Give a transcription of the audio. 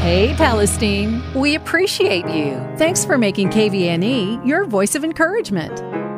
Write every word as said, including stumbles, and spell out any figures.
Hey, Palestine, we appreciate you. Thanks for making K V N E your voice of encouragement.